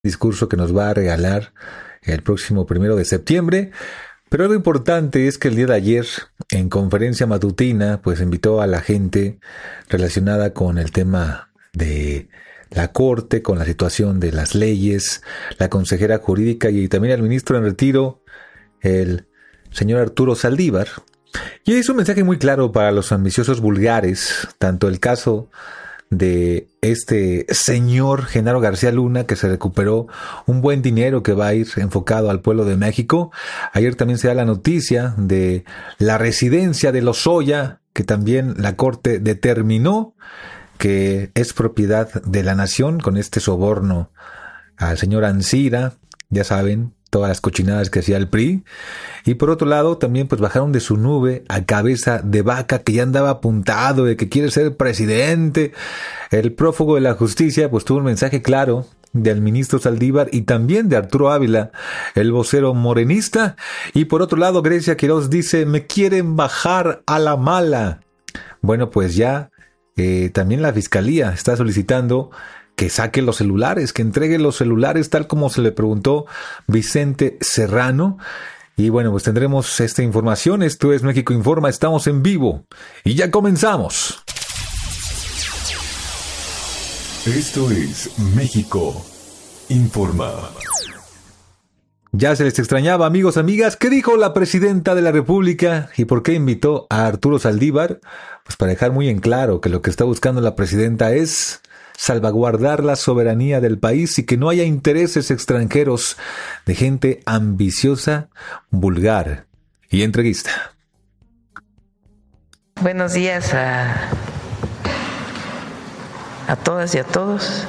discurso que nos va a regalar el próximo 1 de septiembre. Pero lo importante es que el día de ayer, en conferencia matutina, pues invitó a la gente relacionada con el tema de la Corte, con la situación de las leyes, la consejera jurídica y también al ministro en retiro, el señor Arturo Saldívar. Y es un mensaje muy claro para los ambiciosos vulgares, tanto el caso de este señor Genaro García Luna, que se recuperó un buen dinero que va a ir enfocado al pueblo de México. Ayer también se da la noticia de la residencia de Lozoya, que también la Corte determinó que es propiedad de la nación con este soborno al señor Ancira, ya saben, todas las cochinadas que hacía el PRI. Y por otro lado, también pues bajaron de su nube a Cabeza de Vaca, que ya andaba apuntado de que quiere ser presidente. El prófugo de la justicia pues tuvo un mensaje claro del ministro Saldívar y también de Arturo Ávila, el vocero morenista. Y por otro lado, Grecia Quiroz dice, me quieren bajar a la mala. Bueno, pues ya también la fiscalía está solicitando que saque los celulares, que entregue los celulares, tal como se le preguntó Vicente Serrano. Y bueno, pues tendremos esta información. Esto es México Informa, estamos en vivo y ya comenzamos. Esto es México Informa. Ya se les extrañaba, amigos, amigas. ¿Qué dijo la presidenta de la República y por qué invitó a Arturo Saldívar? Pues para dejar muy en claro que lo que está buscando la presidenta es salvaguardar la soberanía del país y que no haya intereses extranjeros de gente ambiciosa, vulgar y entreguista. Buenos días a todas y a todos.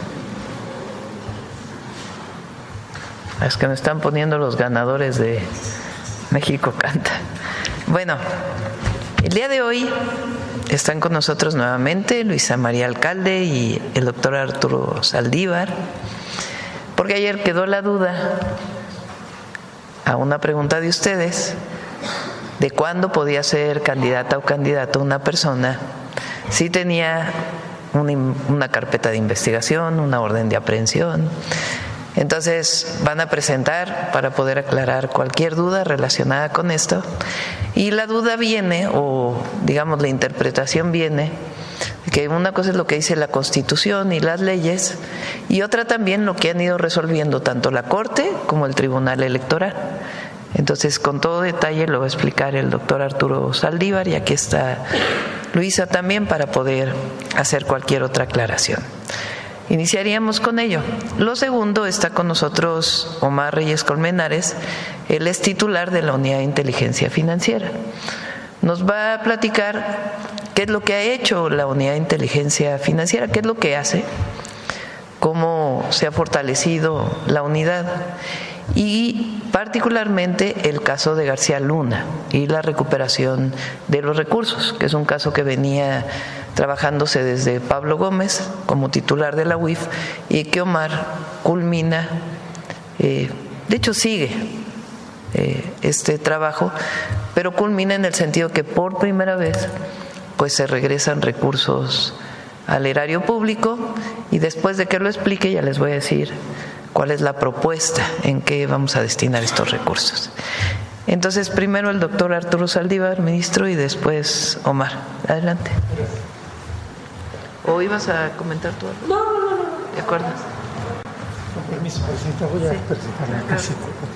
Es que me están poniendo los ganadores de México Canta. Bueno, el día de hoy están con nosotros nuevamente Luisa María Alcalde y el doctor Arturo Saldívar, porque ayer quedó la duda a una pregunta de ustedes de cuándo podía ser candidata o candidato una persona si tenía una carpeta de investigación, una orden de aprehensión. Entonces van a presentar para poder aclarar cualquier duda relacionada con esto. Y la duda viene, o digamos la interpretación viene, que una cosa es lo que dice la Constitución y las leyes, y otra también lo que han ido resolviendo tanto la Corte como el Tribunal Electoral. Entonces, con todo detalle lo va a explicar el doctor Arturo Saldívar, y aquí está Luisa también para poder hacer cualquier otra aclaración. Iniciaríamos con ello. Lo segundo, está con nosotros Omar Reyes Colmenares, él es titular de la Unidad de Inteligencia Financiera. Nos va a platicar qué es lo que ha hecho la Unidad de Inteligencia Financiera, qué es lo que hace, cómo se ha fortalecido la unidad y particularmente el caso de García Luna y la recuperación de los recursos, que es un caso que venía trabajándose desde Pablo Gómez como titular de la UIF y que Omar culmina, de hecho sigue este trabajo, pero culmina en el sentido que por primera vez pues se regresan recursos al erario público, y después de que lo explique ya les voy a decir cuál es la propuesta en qué vamos a destinar estos recursos. Entonces, primero el doctor Arturo Saldívar, ministro, y después Omar. Adelante. ¿O ibas a comentar tú algo? No. ¿De acuerdo? Con permiso, presidenta, voy a presentar la caseta.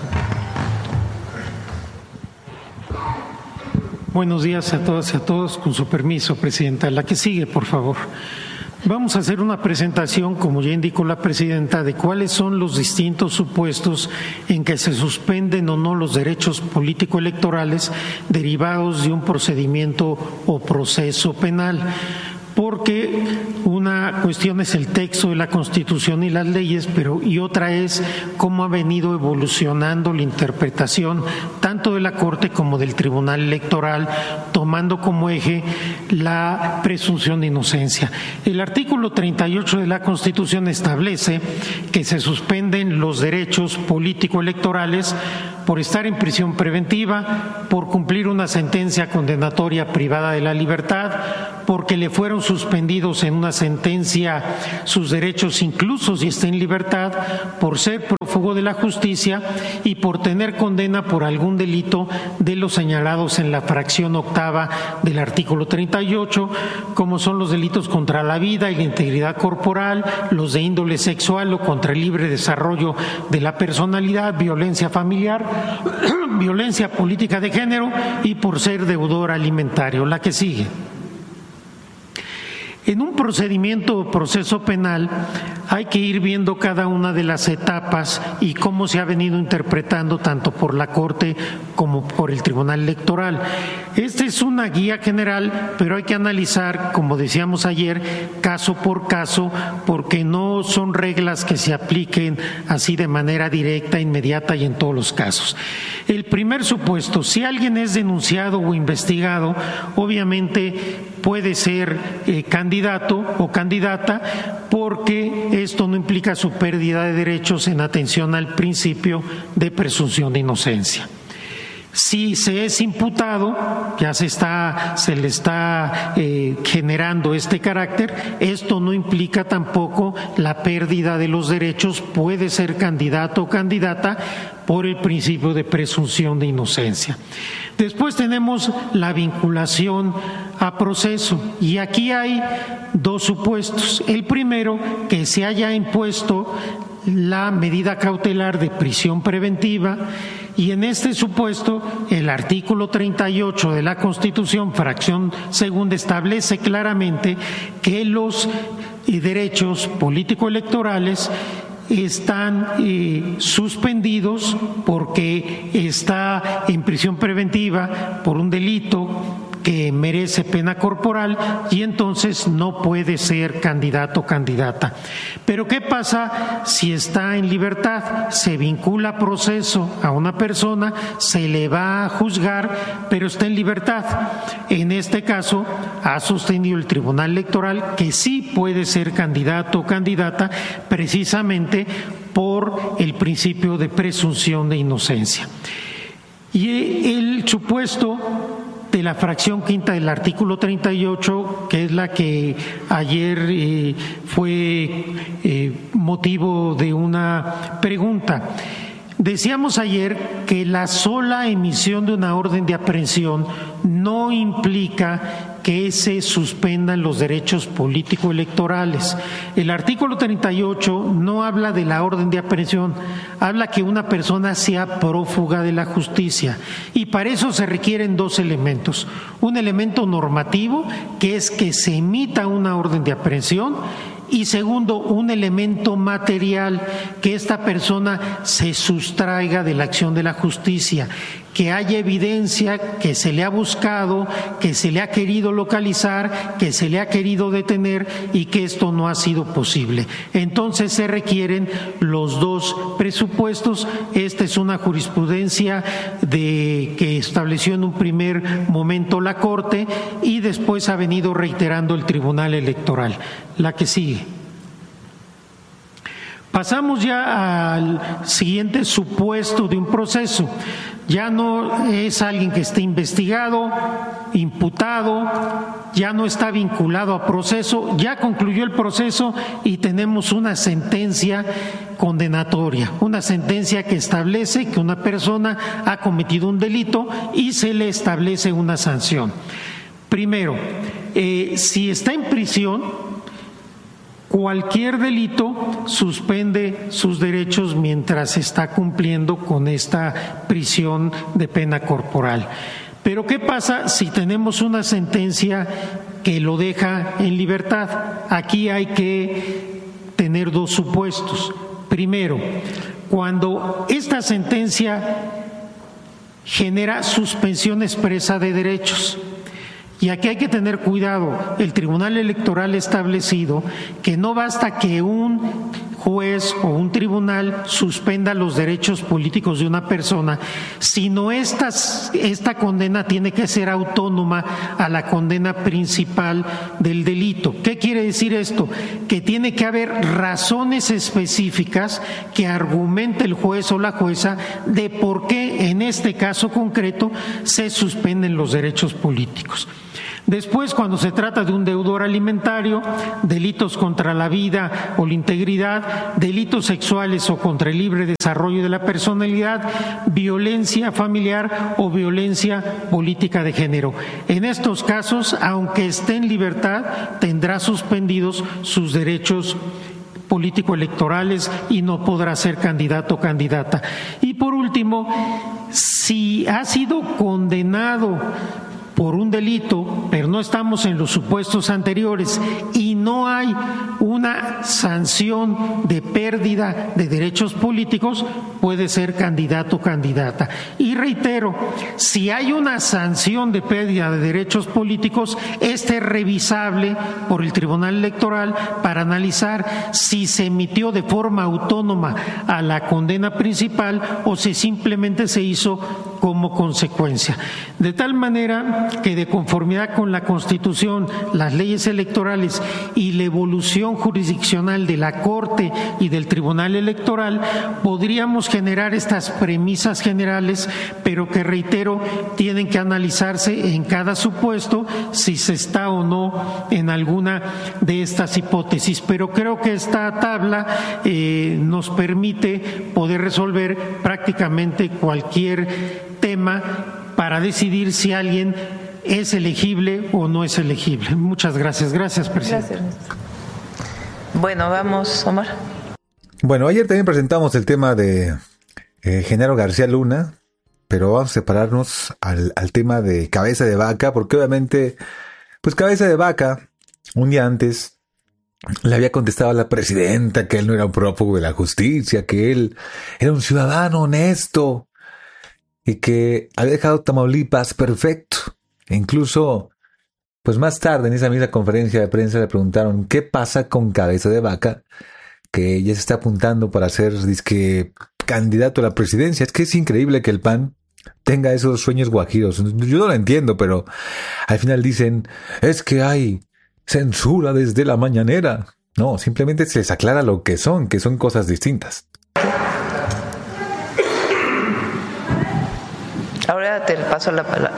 Buenos días a todas y a todos. Con su permiso, presidenta. La que sigue, por favor. Vamos a hacer una presentación, como ya indicó la presidenta, de cuáles son los distintos supuestos en que se suspenden o no los derechos político-electorales derivados de un procedimiento o proceso penal. Porque una cuestión es el texto de la Constitución y las leyes, y otra es cómo ha venido evolucionando la interpretación tanto de la Corte como del Tribunal Electoral, tomando como eje la presunción de inocencia. El artículo 38 de la Constitución establece que se suspenden los derechos político-electorales por estar en prisión preventiva, por cumplir una sentencia condenatoria privada de la libertad, porque le fueron suspendidos en una sentencia sus derechos, incluso si está en libertad, por ser prófugo de la justicia y por tener condena por algún delito de los señalados en la fracción octava del artículo 38, como son los delitos contra la vida y la integridad corporal, los de índole sexual o contra el libre desarrollo de la personalidad, violencia familiar, violencia política de género y por ser deudor alimentario. La que sigue. En un procedimiento o proceso penal hay que ir viendo cada una de las etapas y cómo se ha venido interpretando tanto por la Corte como por el Tribunal Electoral. Esta es una guía general, pero hay que analizar, como decíamos ayer, caso por caso, porque no son reglas que se apliquen así de manera directa, inmediata y en todos los casos. El primer supuesto, si alguien es denunciado o investigado, obviamente puede ser candidato o candidata, porque esto no implica su pérdida de derechos en atención al principio de presunción de inocencia. Si se es imputado, ya se le está generando este carácter, esto no implica tampoco la pérdida de los derechos, puede ser candidato o candidata por el principio de presunción de inocencia. Después tenemos la vinculación a proceso y aquí hay dos supuestos. El primero, que se haya impuesto la medida cautelar de prisión preventiva, y en este supuesto el artículo 38 de la Constitución, fracción segunda, establece claramente que los derechos político-electorales están suspendidos porque está en prisión preventiva por un delito que merece pena corporal y entonces no puede ser candidato o candidata. Pero ¿qué pasa si está en libertad? Se vincula a proceso a una persona, se le va a juzgar, pero está en libertad. En este caso ha sostenido el Tribunal Electoral que sí puede ser candidato o candidata precisamente por el principio de presunción de inocencia. Y el supuesto de la fracción quinta del artículo 38, que es la que ayer fue motivo de una pregunta. Decíamos ayer que la sola emisión de una orden de aprehensión no implica que se suspendan los derechos político-electorales. El artículo 38 no habla de la orden de aprehensión, habla que una persona sea prófuga de la justicia y para eso se requieren dos elementos. Un elemento normativo, que es que se emita una orden de aprehensión, y segundo, un elemento material, que esta persona se sustraiga de la acción de la justicia, que haya evidencia que se le ha buscado, que se le ha querido localizar, que se le ha querido detener y que esto no ha sido posible. Entonces se requieren los dos presupuestos. Esta es una jurisprudencia que estableció en un primer momento la Corte y después ha venido reiterando el Tribunal Electoral. La que sigue. Pasamos ya al siguiente supuesto de un proceso. Ya no es alguien que esté investigado, imputado, ya no está vinculado a proceso, ya concluyó el proceso y tenemos una sentencia condenatoria, una sentencia que establece que una persona ha cometido un delito y se le establece una sanción. Primero, si está en prisión, cualquier delito suspende sus derechos mientras está cumpliendo con esta prisión de pena corporal. Pero ¿qué pasa si tenemos una sentencia que lo deja en libertad? Aquí hay que tener dos supuestos. Primero, cuando esta sentencia genera suspensión expresa de derechos. Y aquí hay que tener cuidado. El Tribunal Electoral ha establecido que no basta que un juez o un tribunal suspenda los derechos políticos de una persona, sino esta condena tiene que ser autónoma a la condena principal del delito. ¿Qué quiere decir esto? Que tiene que haber razones específicas que argumente el juez o la jueza de por qué en este caso concreto se suspenden los derechos políticos. Después, cuando se trata de un deudor alimentario, delitos contra la vida o la integridad, delitos sexuales o contra el libre desarrollo de la personalidad, violencia familiar o violencia política de género. En estos casos, aunque esté en libertad, tendrá suspendidos sus derechos político-electorales y no podrá ser candidato o candidata. Y por último, si ha sido condenado por un delito, pero no estamos en los supuestos anteriores y no hay una sanción de pérdida de derechos políticos, puede ser candidato o candidata. Y reitero, si hay una sanción de pérdida de derechos políticos, este es revisable por el Tribunal Electoral para analizar si se emitió de forma autónoma a la condena principal o si simplemente se hizo como consecuencia. De tal manera que, de conformidad con la Constitución, las leyes electorales y la evolución jurisdiccional de la Corte y del Tribunal Electoral, podríamos generar estas premisas generales, pero que, reitero, tienen que analizarse en cada supuesto si se está o no en alguna de estas hipótesis. Pero creo que esta tabla nos permite poder resolver prácticamente cualquier tema para decidir si alguien es elegible o no es elegible. Muchas gracias. Gracias, presidente. Gracias. Bueno, vamos, Omar. Bueno, ayer también presentamos el tema de Genaro García Luna, pero vamos a separarnos al tema de Cabeza de Vaca, porque obviamente, pues Cabeza de Vaca, un día antes, le había contestado a la presidenta que él no era un prófugo de la justicia, que él era un ciudadano honesto y que había dejado Tamaulipas perfecto. E incluso, pues más tarde en esa misma conferencia de prensa le preguntaron qué pasa con Cabeza de Vaca, que ya se está apuntando para ser disque candidato a la presidencia. Es que es increíble que el PAN tenga esos sueños guajiros. Yo no lo entiendo, pero al final dicen, es que hay censura desde la mañanera. No, simplemente se les aclara lo que son cosas distintas. Ahora te paso la palabra.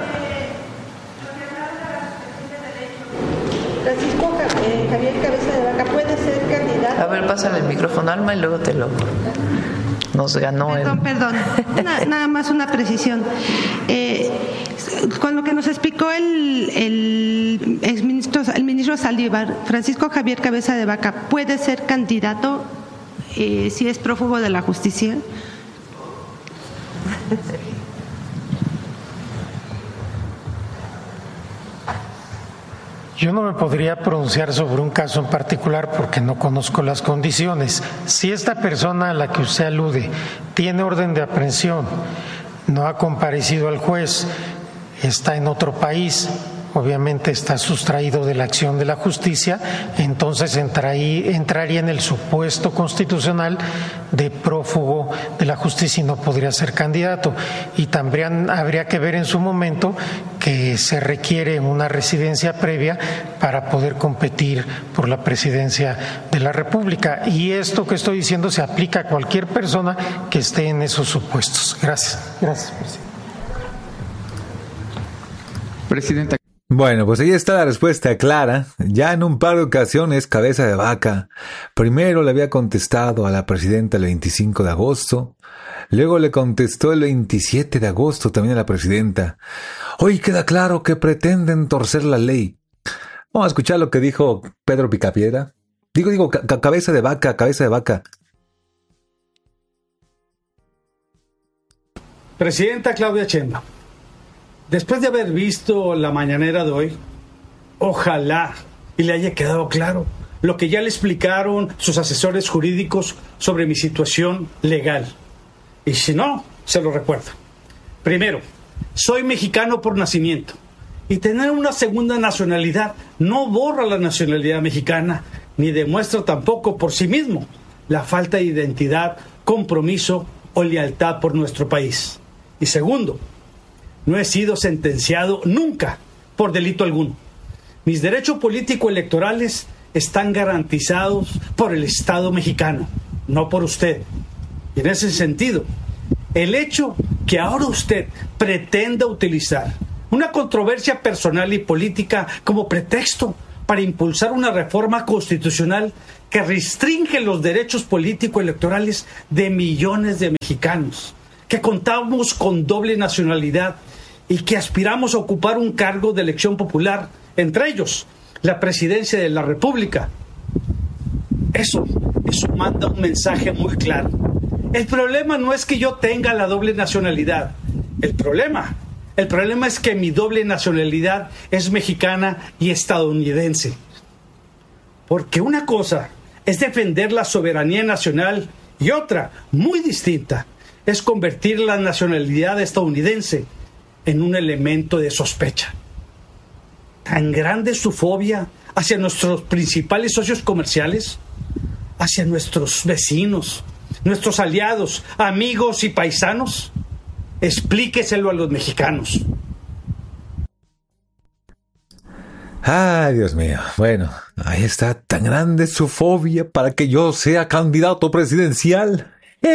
Francisco Javier Cabeza de Vaca puede ser candidato. A ver, pásale el micrófono, Alma, y luego te lo... Nos ganó Perdón. Nada más una precisión. Con lo que nos explicó el ministro Saldívar, Francisco Javier Cabeza de Vaca puede ser candidato si es prófugo de la justicia. Yo no me podría pronunciar sobre un caso en particular porque no conozco las condiciones. Si esta persona a la que usted alude tiene orden de aprehensión, no ha comparecido al juez, está en otro país, obviamente está sustraído de la acción de la justicia, entonces entraría en el supuesto constitucional de prófugo de la justicia y no podría ser candidato. Y también habría que ver en su momento que se requiere una residencia previa para poder competir por la presidencia de la República. Y esto que estoy diciendo se aplica a cualquier persona que esté en esos supuestos. Gracias. Gracias, presidente. Presidenta. Bueno, pues ahí está la respuesta clara. Ya en un par de ocasiones, Cabeza de Vaca primero le había contestado a la presidenta el 25 de agosto, luego le contestó el 27 de agosto también a la presidenta. Hoy queda claro que pretenden torcer la ley. Vamos a escuchar lo que dijo Pedro Picapiedra. Cabeza de Vaca, Cabeza de Vaca. Presidenta Claudia Sheinbaum, después de haber visto la mañanera de hoy, ojalá y le haya quedado claro lo que ya le explicaron sus asesores jurídicos sobre mi situación legal. Y si no, se lo recuerdo. Primero, soy mexicano por nacimiento. Y tener una segunda nacionalidad no borra la nacionalidad mexicana, ni demuestra tampoco por sí mismo la falta de identidad, compromiso o lealtad por nuestro país. Y segundo, no he sido sentenciado nunca por delito alguno. Mis derechos político-electorales están garantizados por el Estado mexicano, no por usted. Y en ese sentido, el hecho que ahora usted pretenda utilizar una controversia personal y política como pretexto para impulsar una reforma constitucional que restringe los derechos político-electorales de millones de mexicanos, que contamos con doble nacionalidad y que aspiramos a ocupar un cargo de elección popular, entre ellos la presidencia de la República. Eso manda un mensaje muy claro. El problema no es que yo tenga la doble nacionalidad. El problema es que mi doble nacionalidad es mexicana y estadounidense. Porque una cosa es defender la soberanía nacional y otra, muy distinta, es convertir la nacionalidad estadounidense en un elemento de sospecha. Tan grande es su fobia hacia nuestros principales socios comerciales, hacia nuestros vecinos, nuestros aliados, amigos y paisanos. Explíqueselo a los mexicanos. Ay, Dios mío. Bueno, ahí está. Tan grande es su fobia para que yo sea candidato presidencial.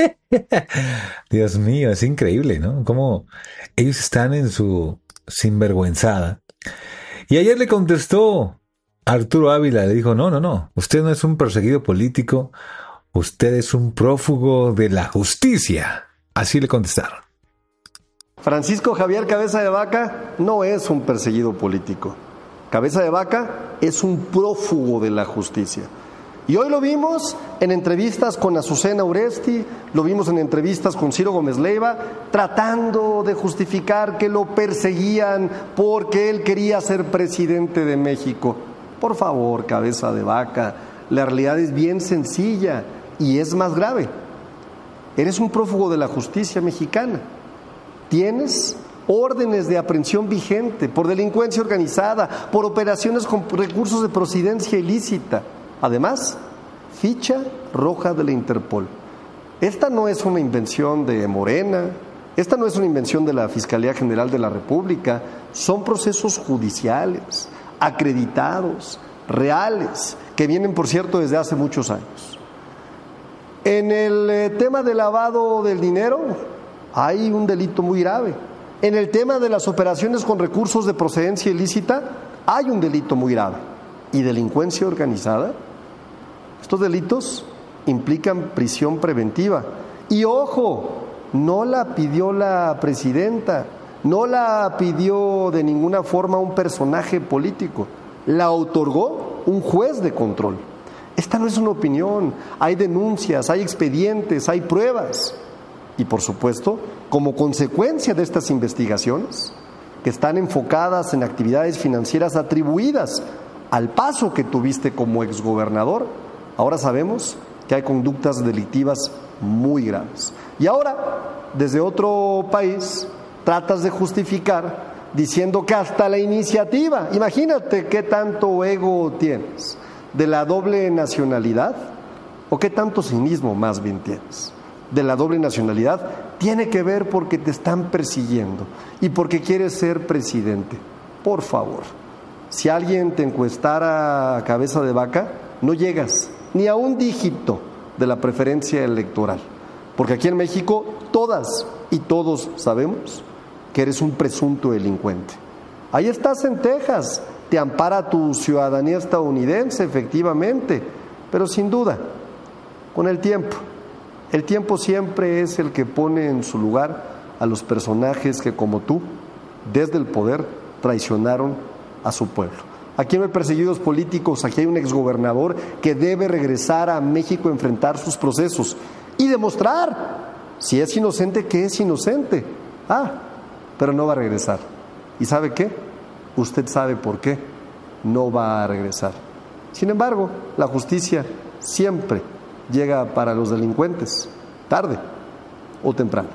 Dios mío, es increíble, ¿no? Cómo ellos están en su sinvergüenzada. Y ayer le contestó Arturo Ávila, le dijo, no, usted no es un perseguido político, usted es un prófugo de la justicia. Así le contestaron. Francisco Javier Cabeza de Vaca no es un perseguido político. Cabeza de Vaca es un prófugo de la justicia. Y hoy lo vimos en entrevistas con Azucena Uresti, lo vimos en entrevistas con Ciro Gómez Leiva, tratando de justificar que lo perseguían porque él quería ser presidente de México. Por favor, Cabeza de Vaca, la realidad es bien sencilla y es más grave. Eres un prófugo de la justicia mexicana. Tienes órdenes de aprehensión vigente por delincuencia organizada, por operaciones con recursos de procedencia ilícita. Además, ficha roja de la Interpol. Esta no es una invención de Morena, esta no es una invención de la Fiscalía General de la República, son procesos judiciales, acreditados, reales, que vienen, por cierto, desde hace muchos años. En el tema del lavado del dinero hay un delito muy grave. En el tema de las operaciones con recursos de procedencia ilícita hay un delito muy grave. ¿Y delincuencia organizada? Estos delitos implican prisión preventiva. Y ojo, no la pidió la presidenta, no la pidió de ninguna forma un personaje político, la otorgó un juez de control. Esta no es una opinión, hay denuncias, hay expedientes, hay pruebas. Y por supuesto, como consecuencia de estas investigaciones, que están enfocadas en actividades financieras atribuidas al paso que tuviste como exgobernador, ahora sabemos que hay conductas delictivas muy graves. Y ahora, desde otro país, tratas de justificar diciendo que hasta la iniciativa, imagínate qué tanto ego tienes, de la doble nacionalidad, o qué tanto cinismo más bien tienes, de la doble nacionalidad, tiene que ver porque te están persiguiendo y porque quieres ser presidente. Por favor, si alguien te encuestara a Cabeza de Vaca, no llegas ni a un dígito de la preferencia electoral, porque aquí en México todas y todos sabemos que eres un presunto delincuente. Ahí estás en Texas, te ampara tu ciudadanía estadounidense, efectivamente, pero sin duda, con el tiempo siempre es el que pone en su lugar a los personajes que, como tú, desde el poder traicionaron a su pueblo. Aquí no hay perseguidos políticos, aquí hay un exgobernador que debe regresar a México a enfrentar sus procesos y demostrar si es inocente, que es inocente. Pero no va a regresar. ¿Y sabe qué? Usted sabe por qué no va a regresar. Sin embargo, la justicia siempre llega para los delincuentes, tarde o temprano.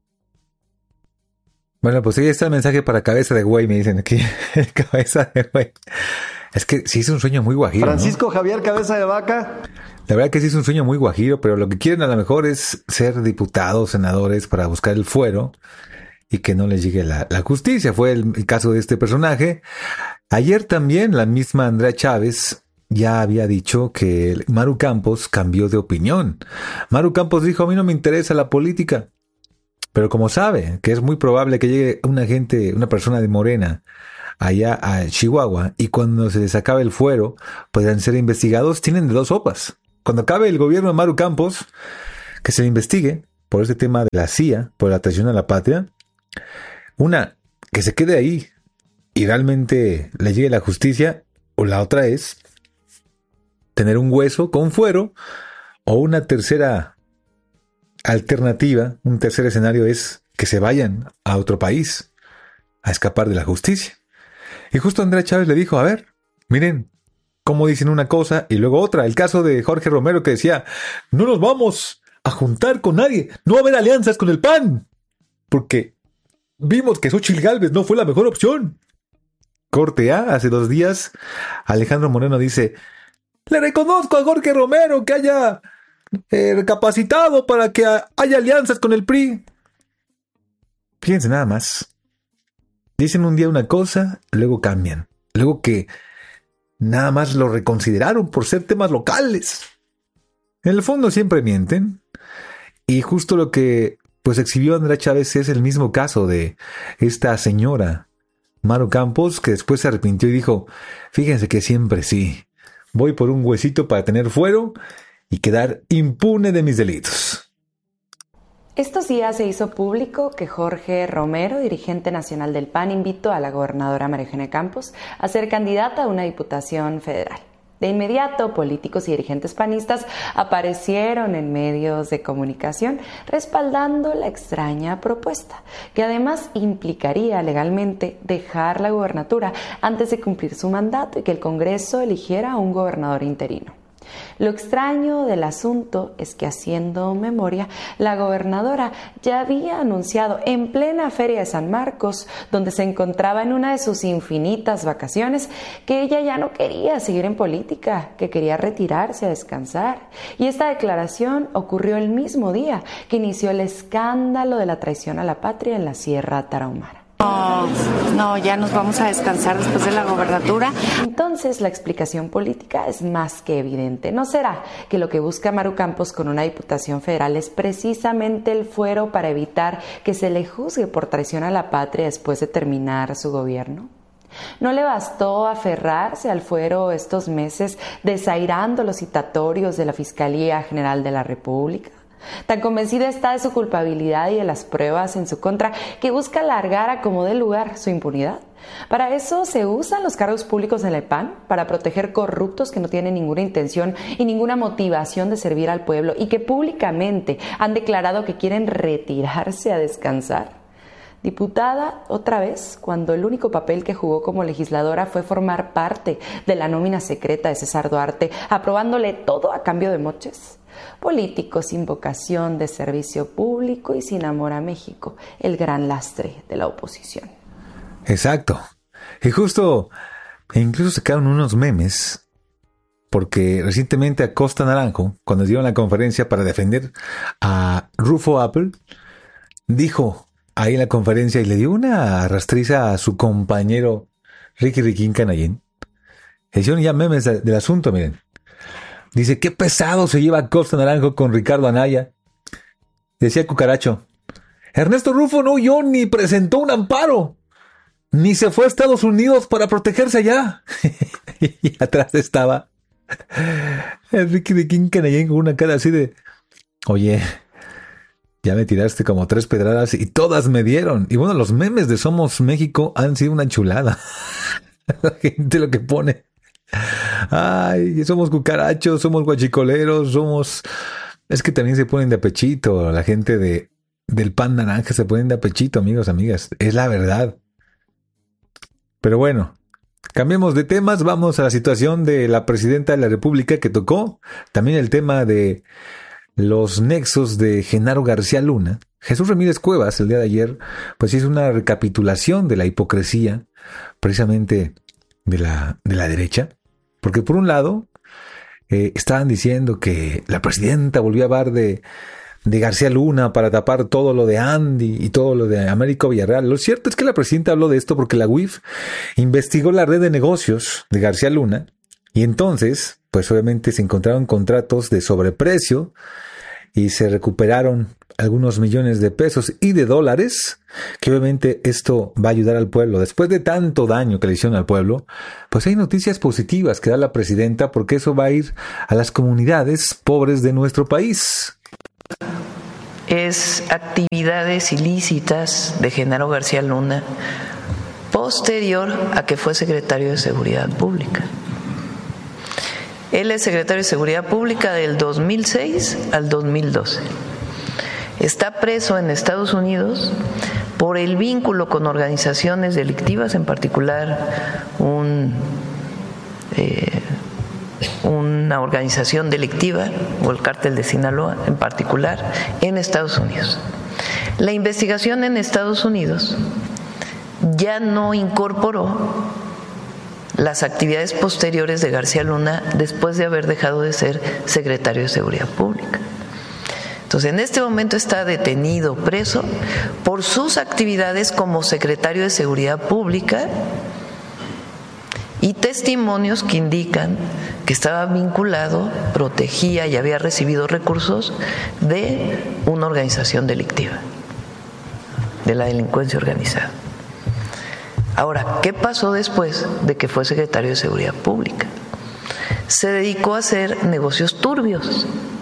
Bueno, pues ahí está el mensaje para Cabeza de Güey, me dicen aquí. Cabeza de Güey. Es que sí es un sueño muy guajiro, Francisco, ¿no? Javier Cabeza de Vaca. La verdad que sí es un sueño muy guajiro, pero lo que quieren a lo mejor es ser diputados, senadores para buscar el fuero y que no les llegue la justicia. Fue el caso de este personaje. Ayer también la misma Andrea Chávez ya había dicho que Maru Campos cambió de opinión. Maru Campos dijo, a mí no me interesa la política. Pero como sabe que es muy probable que llegue una persona de Morena allá a Chihuahua y cuando se les acabe el fuero podrán ser investigados, tienen de dos sopas. Cuando acabe el gobierno de Maru Campos, que se le investigue por este tema de la CIA, por la traición a la patria, una, que se quede ahí y realmente le llegue la justicia, o la otra es tener un hueso con fuero, o una tercera alternativa, un tercer escenario es que se vayan a otro país a escapar de la justicia. Y justo Andrea Chávez le dijo, a ver, miren cómo dicen una cosa y luego otra. El caso de Jorge Romero que decía, no nos vamos a juntar con nadie, no va a haber alianzas con el PAN, porque vimos que Xóchitl Gálvez no fue la mejor opción. Corte A, hace 2 días, Alejandro Moreno dice, le reconozco a Jorge Romero que haya recapacitado para que haya alianzas con el PRI. Fíjense nada más. Dicen un día una cosa, luego cambian. Luego que nada más lo reconsideraron por ser temas locales. En el fondo siempre mienten. Y justo lo que pues exhibió Andrea Chávez es el mismo caso de esta señora Maru Campos, que después se arrepintió y dijo, fíjense que siempre sí, voy por un huesito para tener fuero y quedar impune de mis delitos. Estos días se hizo público que Jorge Romero, dirigente nacional del PAN, invitó a la gobernadora María Eugenia Campos a ser candidata a una diputación federal. De inmediato, políticos y dirigentes panistas aparecieron en medios de comunicación respaldando la extraña propuesta, que además implicaría legalmente dejar la gubernatura antes de cumplir su mandato y que el Congreso eligiera a un gobernador interino. Lo extraño del asunto es que, haciendo memoria, la gobernadora ya había anunciado en plena Feria de San Marcos, donde se encontraba en una de sus infinitas vacaciones, que ella ya no quería seguir en política, que quería retirarse a descansar. Y esta declaración ocurrió el mismo día que inició el escándalo de la traición a la patria en la Sierra Tarahumara. No, ya nos vamos a descansar después de la gobernatura. Entonces, la explicación política es más que evidente. ¿No será que lo que busca Maru Campos con una diputación federal es precisamente el fuero para evitar que se le juzgue por traición a la patria después de terminar su gobierno? ¿No le bastó aferrarse al fuero estos meses desairando los citatorios de la Fiscalía General de la República? Tan convencida está de su culpabilidad y de las pruebas en su contra que busca alargar a como dé lugar su impunidad. Para eso se usan los cargos públicos en el PAN, para proteger corruptos que no tienen ninguna intención y ninguna motivación de servir al pueblo y que públicamente han declarado que quieren retirarse a descansar. Diputada otra vez, cuando el único papel que jugó como legisladora fue formar parte de la nómina secreta de César Duarte, aprobándole todo a cambio de moches. Político sin vocación de servicio público y sin amor a México, el gran lastre de la oposición. Exacto. Y justo, incluso sacaron unos memes, porque recientemente Acosta Naranjo, cuando dieron la conferencia para defender a Rufo Apple, dijo ahí en la conferencia y le dio una arrastriza a su compañero Ricky Riquín Canallín. Hicieron ya memes del asunto, miren. Dice, qué pesado se lleva Costa Naranjo con Ricardo Anaya. Decía Cucaracho, Ernesto Rufo no huyó ni presentó un amparo, ni se fue a Estados Unidos para protegerse allá. Y atrás estaba Enrique de King Canallén con una cara así de, oye, ya me tiraste como 3 pedradas y todas me dieron. Y bueno, los memes de Somos México han sido una chulada. La gente lo que pone, ay, somos cucarachos, somos guachicoleros, somos... Es que también se ponen de apechito, la gente del PAN naranja se ponen de apechito, amigos, amigas, es la verdad. Pero bueno, cambiemos de temas, vamos a la situación de la presidenta de la República que tocó, también el tema de los nexos de Genaro García Luna. Jesús Ramírez Cuevas, el día de ayer, pues hizo una recapitulación de la hipocresía, precisamente de la derecha, porque por un lado estaban diciendo que la presidenta volvió a hablar de García Luna para tapar todo lo de Andy y todo lo de Américo Villarreal. Lo cierto es que la presidenta habló de esto porque la UIF investigó la red de negocios de García Luna y entonces, pues obviamente se encontraron contratos de sobreprecio y se recuperaron algunos millones de pesos y de dólares, que obviamente esto va a ayudar al pueblo. Después de tanto daño que le hicieron al pueblo, pues hay noticias positivas que da la presidenta, porque eso va a ir a las comunidades pobres de nuestro país. Es actividades ilícitas de Genaro García Luna posterior a que fue secretario de Seguridad Pública. Él es secretario de Seguridad Pública del 2006 al 2012. Está preso en Estados Unidos por el vínculo con organizaciones delictivas, en particular una organización delictiva, o el cártel de Sinaloa en particular, en Estados Unidos. La investigación en Estados Unidos ya no incorporó las actividades posteriores de García Luna después de haber dejado de ser secretario de Seguridad Pública. Entonces, en este momento está detenido, preso, por sus actividades como secretario de Seguridad Pública y testimonios que indican que estaba vinculado, protegía y había recibido recursos de una organización delictiva, de la delincuencia organizada. Ahora, ¿qué pasó después de que fue secretario de Seguridad Pública? Se dedicó a hacer negocios turbios.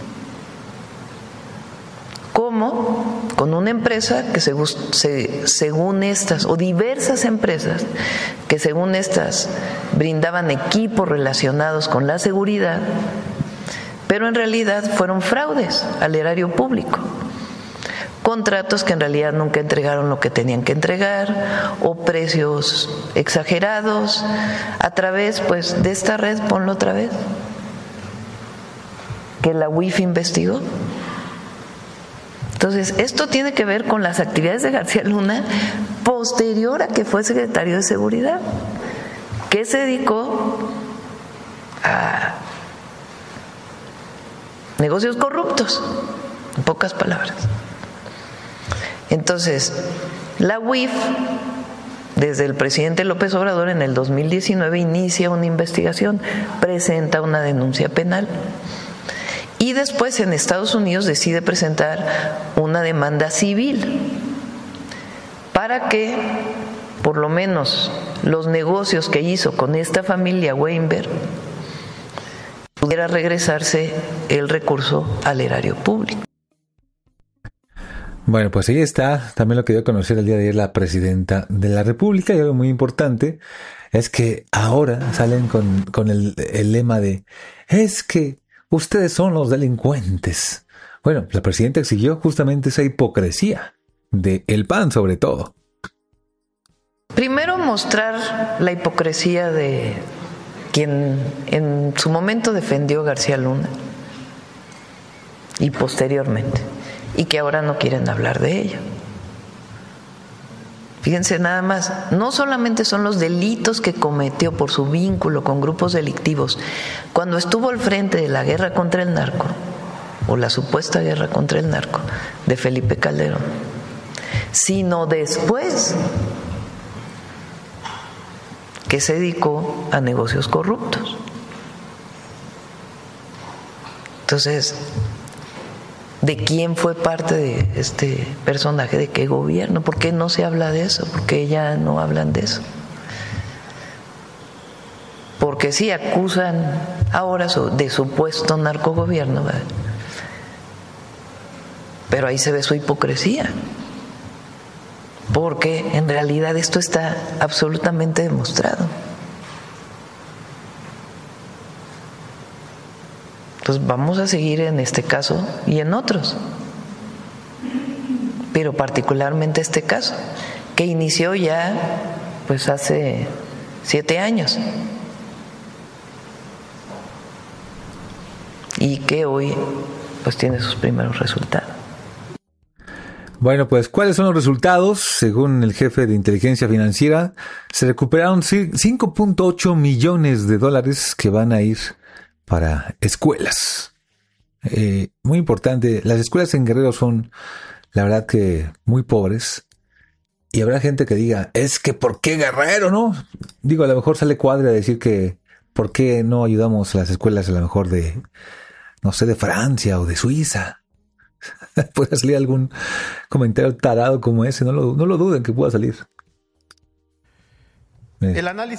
¿Cómo? Con una empresa que según estas, o diversas empresas que según estas brindaban equipos relacionados con la seguridad, pero en realidad fueron fraudes al erario público. Contratos que en realidad nunca entregaron lo que tenían que entregar, o precios exagerados, a través pues de esta red, ponlo otra vez, que la UIF investigó. Entonces, esto tiene que ver con las actividades de García Luna posterior a que fue secretario de Seguridad, que se dedicó a negocios corruptos, en pocas palabras. Entonces, la UIF, desde el presidente López Obrador en el 2019, inicia una investigación, presenta una denuncia penal. Y después en Estados Unidos decide presentar una demanda civil para que por lo menos los negocios que hizo con esta familia Weinberg pudiera regresarse el recurso al erario público. Bueno, pues ahí está también lo que dio a conocer el día de ayer la presidenta de la República, y algo muy importante es que ahora salen con el lema de es que ustedes son los delincuentes. Bueno, la presidenta exigió justamente esa hipocresía de el PAN sobre todo. Primero, mostrar la hipocresía de quien en su momento defendió a García Luna y posteriormente, y que ahora no quieren hablar de ello. Fíjense nada más, no solamente son los delitos que cometió por su vínculo con grupos delictivos cuando estuvo al frente de la guerra contra el narco, o la supuesta guerra contra el narco de Felipe Calderón, sino después que se dedicó a negocios corruptos. Entonces, ¿de quién fue parte de este personaje? ¿De qué gobierno? ¿Por qué no se habla de eso? ¿Por qué ya no hablan de eso? Porque sí acusan ahora de supuesto narcogobierno, ¿verdad? Pero ahí se ve su hipocresía, porque en realidad esto está absolutamente demostrado. Pues vamos a seguir en este caso y en otros, pero particularmente este caso, que inició ya pues hace 7 años y que hoy pues tiene sus primeros resultados. Bueno, pues ¿cuáles son los resultados? Según el jefe de inteligencia financiera, se recuperaron 5.8 millones de dólares que van a ir para escuelas. Muy importante, las escuelas en Guerrero son, la verdad, que muy pobres. Y habrá gente que diga, es que ¿por qué Guerrero, no? Digo, a lo mejor sale cuadra decir que ¿por qué no ayudamos a las escuelas a lo mejor de, no sé, de Francia o de Suiza? pueda salir algún comentario tarado como ese, no lo duden que pueda salir. El análisis